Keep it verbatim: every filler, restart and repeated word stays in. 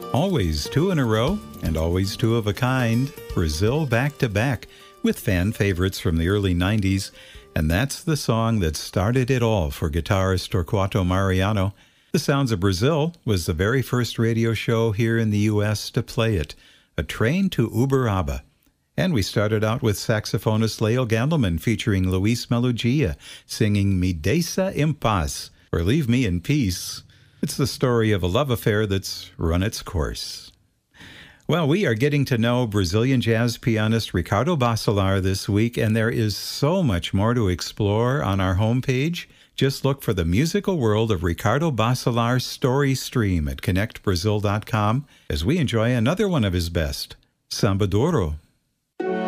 Always two in a row and always two of a kind. Brazil back to back with fan favorites from the early nineties. And that's the song that started it all for guitarist Torquato Mariano. The Sounds of Brazil was the very first radio show here in the U S to play it, A Train to Uberaba. And we started out with saxophonist Leo Gandelman featuring Luis Melodia singing Me Deixa em Paz, or Leave Me in Peace. It's the story of a love affair that's run its course. Well, we are getting to know Brazilian jazz pianist Ricardo Bacelar this week, and there is so much more to explore on our homepage. Just look for the musical world of Ricardo Bacelar's story stream at connect brazil dot com as we enjoy another one of his best, Samba de Ouro.